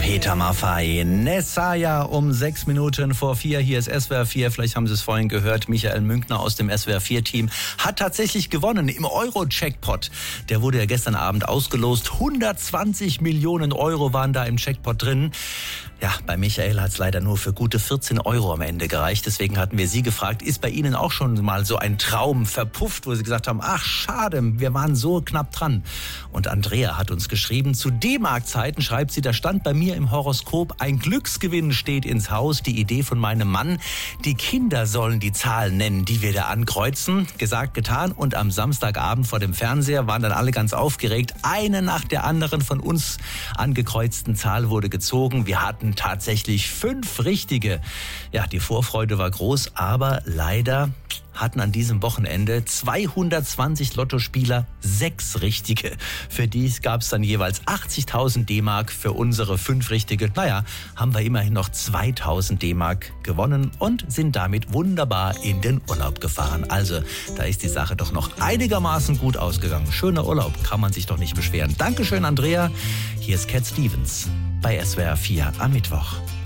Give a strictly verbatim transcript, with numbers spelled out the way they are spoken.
Peter Maffay, Nessaya um sechs Minuten vor vier. Hier ist S W R vier. Vielleicht haben Sie es vorhin gehört. Michael Münkner aus dem S W R vier Team hat tatsächlich gewonnen im Euro-Jackpot. Der wurde ja gestern Abend ausgelost. hundertzwanzig Millionen Euro waren da im Jackpot drin. Ja, bei Michael hat es leider nur für gute vierzehn Euro am Ende gereicht. Deswegen hatten wir Sie gefragt, ist bei Ihnen auch schon mal so ein Traum verpufft, wo Sie gesagt haben, ach schade, wir waren so knapp dran. Und Andrea hat uns geschrieben, zu D-Mark-Zeiten, schreibt sie, da stand bei mir im Horoskop, ein Glücksgewinn steht ins Haus. Die Idee von meinem Mann, die Kinder sollen die Zahlen nennen, die wir da ankreuzen. Gesagt, getan. Und am Samstagabend vor dem Fernseher waren dann alle ganz aufgeregt. Eine nach der anderen von uns angekreuzten Zahl wurde gezogen. Wir hatten tatsächlich fünf richtige. Ja, die Vorfreude war groß, aber leider hatten an diesem Wochenende zweihundertzwanzig Lottospieler sechs richtige. Für die gab es dann jeweils achtzigtausend D-Mark, für unsere fünf richtige. Naja, haben wir immerhin noch zweitausend D-Mark gewonnen und sind damit wunderbar in den Urlaub gefahren. Also, da ist die Sache doch noch einigermaßen gut ausgegangen. Schöner Urlaub, kann man sich doch nicht beschweren. Dankeschön, Andrea. Hier ist Cat Stevens bei S W R vier am Mittwoch.